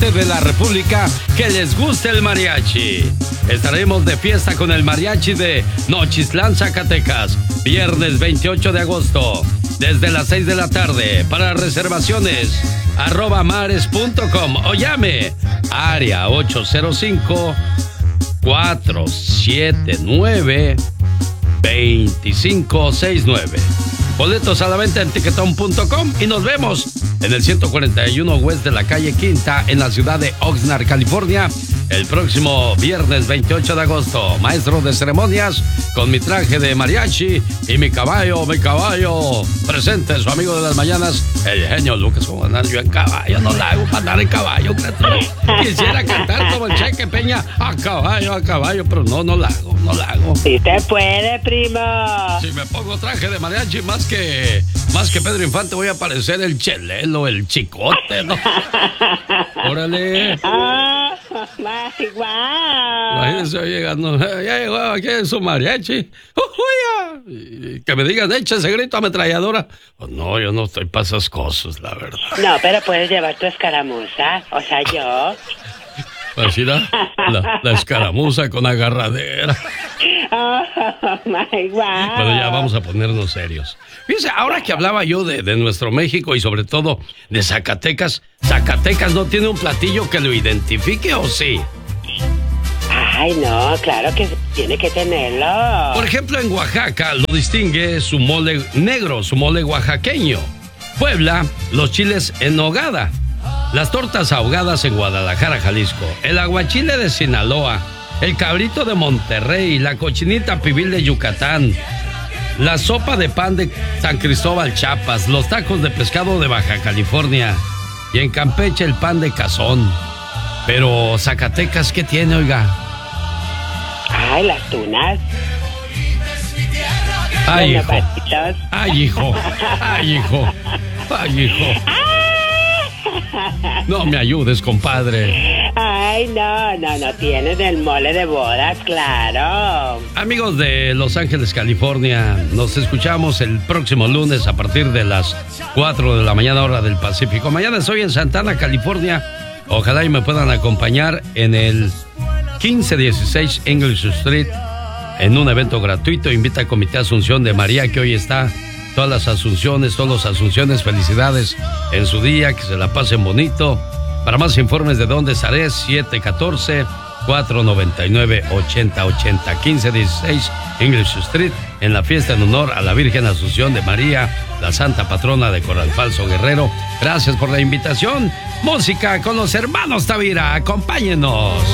de la República que les guste el mariachi. Estaremos de fiesta con el mariachi de Nochistlán, Zacatecas, viernes 28 de agosto, desde las 6 de la tarde. Para reservaciones, @mares.com o llame área 805-479-2569. Boletos a la venta en tiquetón.com y nos vemos en el 141 West de la calle Quinta en la ciudad de Oxnard, California, el próximo viernes 28 de agosto. Maestro de ceremonias con mi traje de mariachi y mi caballo. Presente su amigo de las mañanas, el genio Lucas. Como andar yo en caballo, no la hago para andar en caballo, criatura. Quisiera cantar como el Cheque Peña, a caballo, pero no la hago. Sí te puede, primo. Si me pongo traje de mariachi más que Pedro Infante, voy a parecer el Chelelo, el Chicote, ¿no? Órale. Imagínense llegando, ya llegó aquí en su mariachi. Que me digan, echa ese grito ametralladora. Oh, no, yo no estoy para esas cosas, la verdad. No, pero puedes llevar tu escaramuza, o sea, yo. Así la escaramuza con agarradera. Pero ya vamos a ponernos serios. Fíjense, ahora que hablaba yo de nuestro México y sobre todo de Zacatecas, ¿Zacatecas no tiene un platillo que lo identifique o sí? Ay, no, claro que tiene que tenerlo. Por ejemplo, en Oaxaca lo distingue su mole negro, su mole oaxaqueño. Puebla, los chiles en nogada. Las tortas ahogadas en Guadalajara, Jalisco. El aguachile de Sinaloa. El cabrito de Monterrey. La cochinita pibil de Yucatán. La sopa de pan de San Cristóbal, Chiapas. Los tacos de pescado de Baja California. Y en Campeche el pan de cazón. Pero Zacatecas, ¿qué tiene, oiga? Ay, las tunas. Ay, hijo. Ay, hijo. No me ayudes, compadre. Ay, no, tienen el mole de bodas, claro. Amigos de Los Ángeles, California, nos escuchamos el próximo lunes a partir de las 4 de la mañana, hora del Pacífico. Mañana estoy en Santana, California. Ojalá y me puedan acompañar en el 1516 English Street en un evento gratuito. Invita al Comité Asunción de María, que hoy está. Todas las Asunciones, todos los Asunciones, felicidades en su día, que se la pasen bonito. Para más informes de dónde estaré, 714-499-8080, 1516 English Street, en la fiesta en honor a la Virgen Asunción de María, la Santa Patrona de Corral Falso, Guerrero. Gracias por la invitación. Música con los hermanos Tavira, acompáñenos.